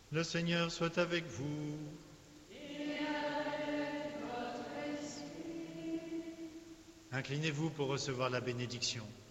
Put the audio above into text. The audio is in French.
Le Seigneur soit avec vous. Et avec votre esprit. Inclinez-vous pour recevoir la bénédiction.